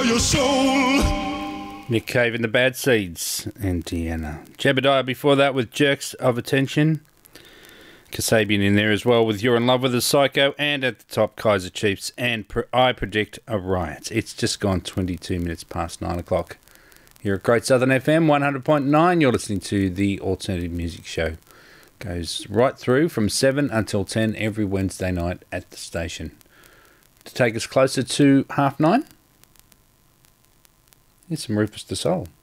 for your soul. Nick Cave and the Bad Seeds and Deanna. Jebediah before that with Jerks of Attention. Kasabian in there as well with You're in Love with a Psycho. And at the top, Kaiser Chiefs and I Predict a Riot. It's just gone 22 minutes past 9 o'clock. You're at Great Southern FM 100.9. You're listening to the Alternative Music Show. Goes right through from 7 until 10 every Wednesday night at the station. To take us closer to 9:30, here's some Rufus Du Sol.